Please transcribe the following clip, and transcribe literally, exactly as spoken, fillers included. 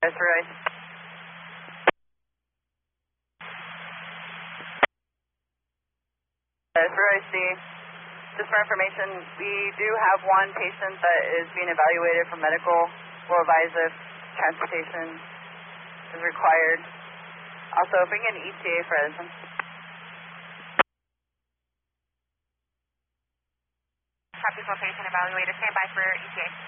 That's right. That's right, C. Just for information, we do have one patient that is being evaluated for medical. We'll advise if transportation is required. Also, bring in E T A for Edison. Copy for patient evaluator. Stand by for E T A.